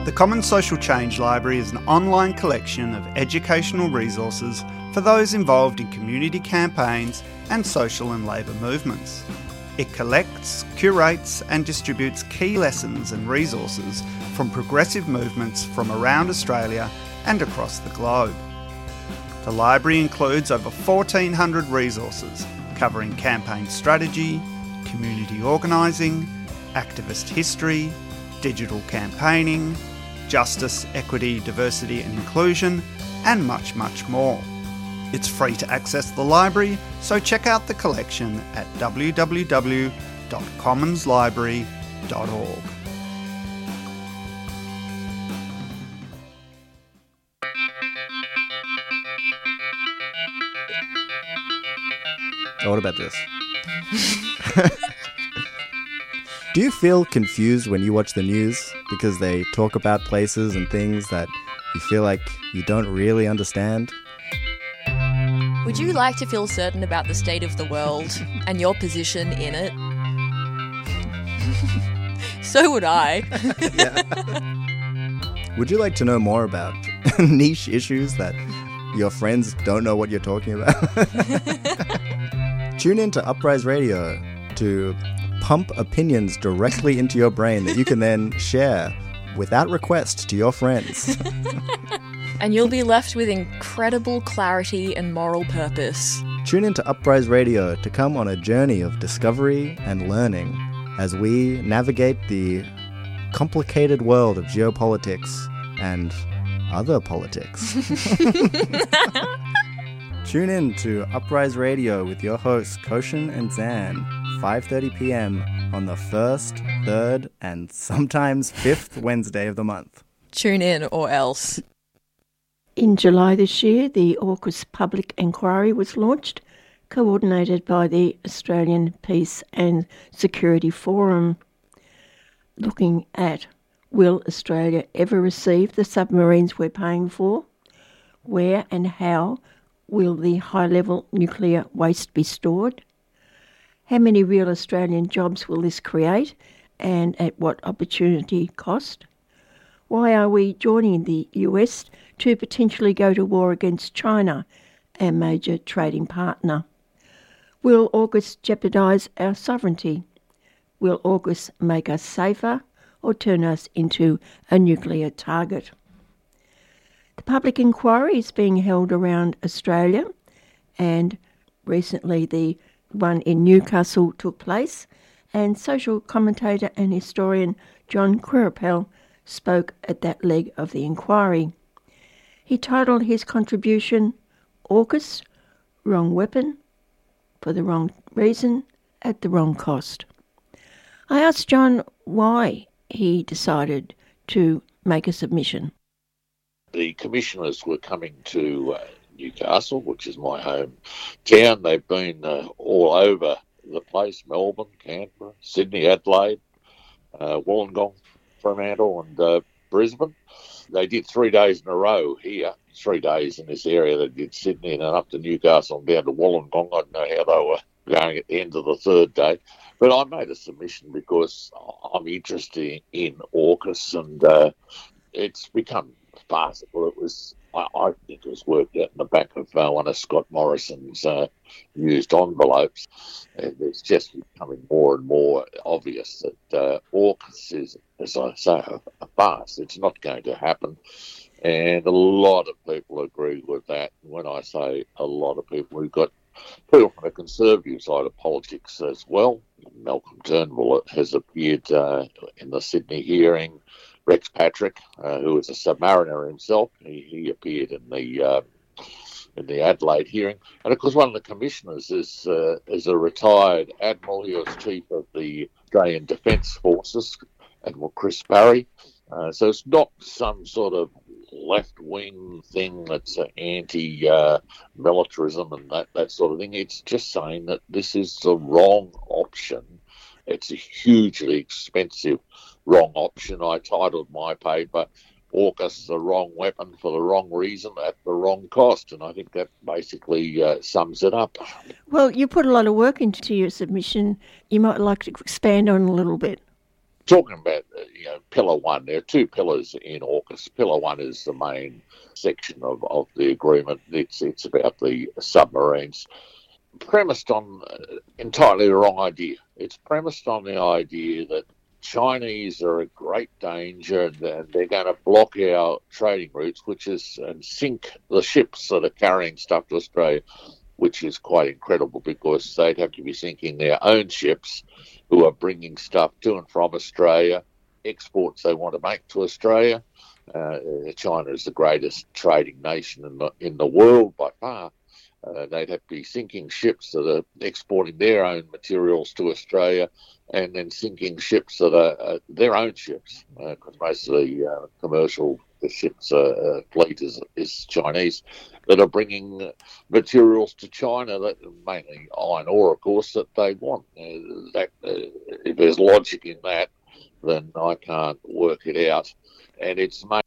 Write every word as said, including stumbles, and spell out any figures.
The Commons Social Change Library is an online collection of educational resources for those involved in community campaigns and social and labour movements. It collects, curates and distributes key lessons and resources from progressive movements from around Australia and across the globe. The library includes over fourteen hundred resources covering campaign strategy, community organising, activist history, digital campaigning, justice, equity, diversity and inclusion, and much, much more. It's free to access the library, so check out the collection at w w w dot commons library dot org. Oh, what about this? Do you feel confused when you watch the news because they talk about places and things that you feel like you don't really understand? Would you like to feel certain about the state of the world and your position in it? So would I. Yeah. Would you like to know more about niche issues that your friends don't know what you're talking about? Tune in to Uprise Radio to pump opinions directly into your brain that you can then share without request to your friends. And you'll be left with incredible clarity and moral purpose. Tune in to Uprise Radio to come on a journey of discovery and learning as we navigate the complicated world of geopolitics and other politics. Tune in to Uprise Radio with your hosts Koshin and Zan, five thirty p.m. on the first, third, and sometimes fifth Wednesday of the month. Tune in or else. In July this year, the AUKUS Public Inquiry was launched, coordinated by the Australian Peace and Security Forum, looking at will Australia ever receive the submarines we're paying for? Where and how will the high-level nuclear waste be stored? How many real Australian jobs will this create, and at what opportunity cost? Why are we joining the U S to potentially go to war against China, our major trading partner? Will AUKUS jeopardise our sovereignty? Will AUKUS make us safer or turn us into a nuclear target? The public inquiry is being held around Australia, and recently the one in Newcastle took place, and social commentator and historian John Quirrapel spoke at that leg of the inquiry. He titled his contribution, AUKUS, Wrong Weapon, for the Wrong Reason, at the Wrong Cost. I asked John why he decided to make a submission. The commissioners were coming to uh, Newcastle, which is my home town. They've been uh, all over the place, Melbourne, Canberra, Sydney, Adelaide, uh, Wollongong, Fremantle and uh, Brisbane. They did three days in a row here, three days in this area. They did Sydney and then up to Newcastle and down to Wollongong. I don't know how they were going at the end of the third day. But I made a submission because I'm interested in AUKUS, and uh, it's become farcical. It was, I, I think it was worked out in the back of uh, one of Scott Morrison's uh, used envelopes. And it's just becoming more and more obvious that uh, AUKUS is, as I say, a, a farce. It's not going to happen. And a lot of people agree with that. When I say a lot of people, we've got people from the conservative side of politics as well. Malcolm Turnbull has appeared uh, in the Sydney hearing. Rex Patrick, uh, who is a submariner himself, he, he appeared in the uh, in the Adelaide hearing. And of course, one of the commissioners is uh, is a retired admiral. He was chief of the Australian Defence Forces, Admiral Chris Parry. Uh, so it's not some sort of left-wing thing that's uh, anti-militarism uh, and that, that sort of thing. It's just saying that this is the wrong option. It's a hugely expensive wrong option. I titled my paper, AUKUS, the wrong weapon for the wrong reason at the wrong cost. And I think that basically uh, sums it up. Well, you put a lot of work into your submission. You might like to expand on a little bit. talking about, uh, you know, Pillar One, there are two pillars in AUKUS. Pillar One is the main section of, of the agreement. It's it's about the submarines, premised on uh, entirely the wrong idea. It's premised on the idea that Chinese are a great danger and they're going to block our trading routes, which is and sink the ships that are carrying stuff to Australia, which is quite incredible because they'd have to be sinking their own ships who are bringing stuff to and from Australia, exports they want to make to Australia. Uh, China is the greatest trading nation in the, in the world by far. Uh, they'd have to be sinking ships that are exporting their own materials to Australia and then sinking ships that are uh, their own ships, because uh, most of the uh, commercial the ships uh, uh, fleet is, is Chinese, that are bringing materials to China, that mainly iron ore, of course, that they want. Uh, that, uh, if there's logic in that, then I can't work it out. And it's